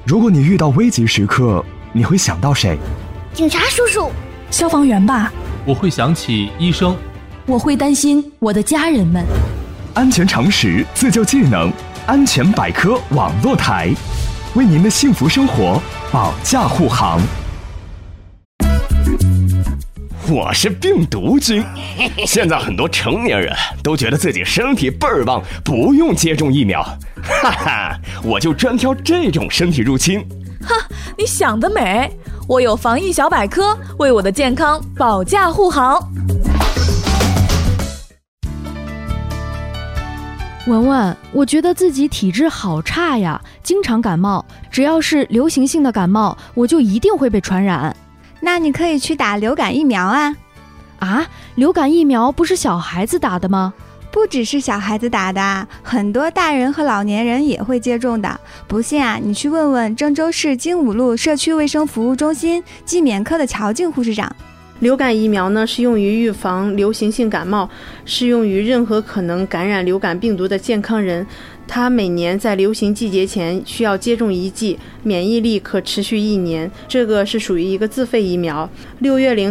如果你遇到危急时刻，你会想到谁？ 警察叔叔。 消防员吧。 我会想起医生。 我会担心我的家人们。 安全常识，自救技能，安全百科网络台，为您的幸福生活保驾护航。 我是病毒君。现在很多成年人都觉得自己身体倍儿棒，不用接种疫苗。哈哈，我就专挑这种身体入侵。 哈，你想得美！我有防疫小百科，为我的健康保驾护航。 文文，我觉得自己体质好差呀，经常感冒，只要是流行性的感冒，我就一定会被传染。 那你可以去打流感疫苗啊！ 啊，流感疫苗不是小孩子打的吗？ 不只是小孩子打的，很多大人和老年人也会接种的。不信啊，你去问问郑州市金武路社区卫生服务中心季免科的乔静护士长。 流感疫苗呢，是用于预防流行性感冒，适用于任何可能感染流感病毒的健康人。它每年在流行季节前需要接种1剂，免疫力可持续1年。这个是属于一个自费疫苗。6月0